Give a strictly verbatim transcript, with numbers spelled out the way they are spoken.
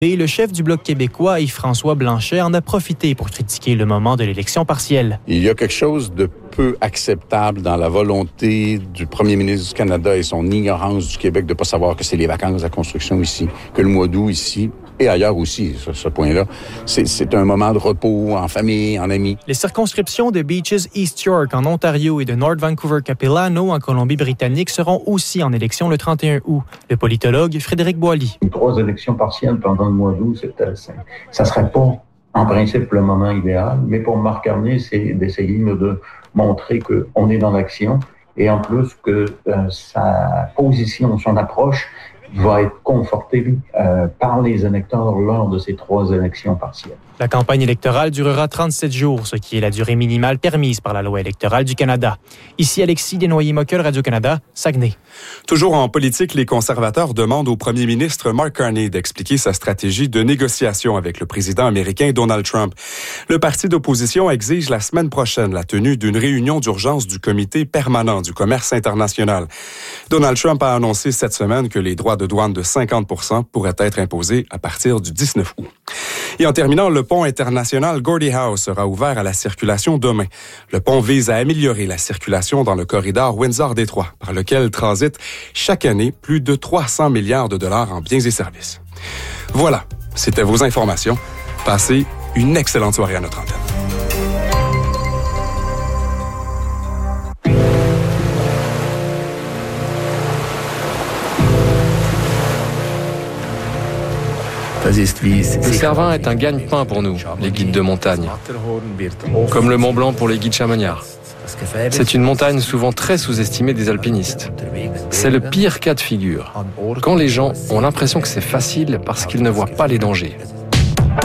Et le chef du Bloc québécois, Yves-François Blanchet, en a profité pour critiquer le moment de l'élection partielle. Il y a quelque chose de peu acceptable dans la volonté du premier ministre du Canada et son ignorance du Québec de ne pas savoir que c'est les vacances à construction ici, que le mois d'août ici et ailleurs aussi, ce, ce point-là, c'est, c'est un moment de repos en famille, en amis. Les circonscriptions de Beaches East York en Ontario et de North Vancouver-Capilano en Colombie-Britannique seront aussi en élection le trente et un août. Le politologue Frédéric Boily. Trois élections partielles pendant le mois d'août, c'est, ça ne serait pas en principe le moment idéal, mais pour Marc Carney, c'est d'essayer de montrer qu'on est dans l'action et en plus que euh, sa position, son approche va être confortée euh, par les électeurs lors de ces trois élections partielles. La campagne électorale durera trente-sept jours, ce qui est la durée minimale permise par la loi électorale du Canada. Ici Alexis Desnoyers-Mockel, Radio-Canada, Saguenay. Toujours en politique, les conservateurs demandent au premier ministre Mark Carney d'expliquer sa stratégie de négociation avec le président américain Donald Trump. Le parti d'opposition exige la semaine prochaine la tenue d'une réunion d'urgence du comité permanent du commerce international. Donald Trump a annoncé cette semaine que les droits de douane de cinquante pour cent pourraient être imposés à partir du dix-neuf août. Et en terminant, le pont international Gordie Howe sera ouvert à la circulation demain. Le pont vise à améliorer la circulation dans le corridor Windsor-Détroit, par lequel transitent chaque année plus de trois cents milliards de dollars en biens et services. Voilà, c'était vos informations. Passez une excellente soirée à notre antenne. Le Cervin est un gagne-pain pour nous, les guides de montagne, comme le Mont Blanc pour les guides chamaniards. C'est une montagne souvent très sous-estimée des alpinistes. C'est le pire cas de figure, quand les gens ont l'impression que c'est facile parce qu'ils ne voient pas les dangers.